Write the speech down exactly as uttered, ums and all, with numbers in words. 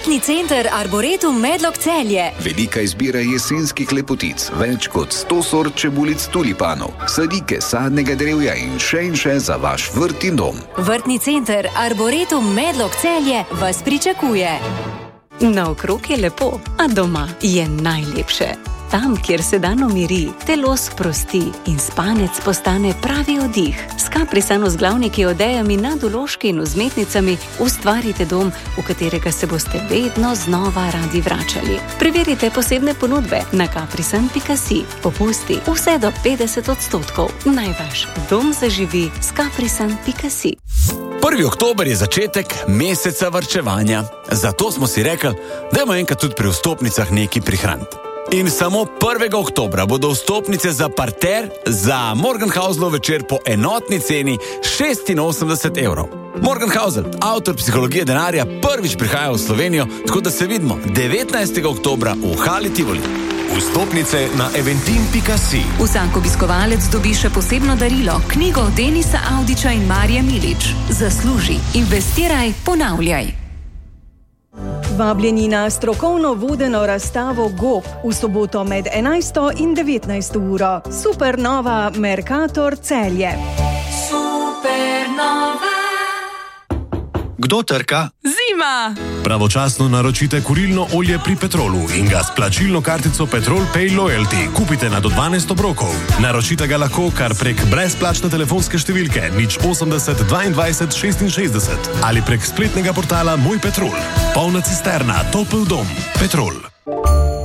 Vrtni center Arboretum Medlog Celje. Velika izbira jesenskih lepotic, več kot sto sort čebulic tulipanov, sadike sadnega drevja in še in še za vaš vrt in dom. Vrtni center Arboretum Medlog Celje vas pričakuje. Naokrog je lepo, a doma je najlepše. Tam, kjer se dan umiri, telo sprosti in spanec postane pravi oddih. S Caprisano z glavniki, odejami, nadvložki in vzmetnicami ustvarite dom, v katerega se boste vedno znova radi vračali. Preverite posebne ponudbe na caprisan pika si. Popusti vse do petdeset odstotkov. Naj vaš dom zaživi s caprisan pika si. prvi oktober je začetek meseca varčevanja. Zato smo si rekli, dajmo enkrat tudi pri vstopnicah nekaj prihraniti. In samo prvega oktobra bodo vstopnice za parter za Morgenhauselov večer po enotni ceni šestinosemdeset evrov. Morgenhausel, avtor psihologije denarja, prvič prihaja v Slovenijo, tako da se vidimo devetnajstega oktobra v Hali Tivoli. Vstopnice na eventim pika si. Vsak obiskovalec dobi še posebno darilo, knjigo Denisa Avdića in Marije Milič. Zasluži, investiraj, ponavljaj. Vabljeni na strokovno vodeno razstavo Gob v soboto med enajsto in devetnajsto uro. Supernova Mercator Celje. Supernova. Kdo trka? Zima! Pravočasno naročite kurilno olje pri Petrolu in ga s plačilno kartico Petrol Pay Loyalty kupite na do dvanajst obrokov. Naročite ga lahko kar prek brezplačne telefonske številke nič osemdeset dvaindvajset šestinšestdeset ali prek spletnega portala Moj Petrol. Polna cisterna, topel dom. Petrol.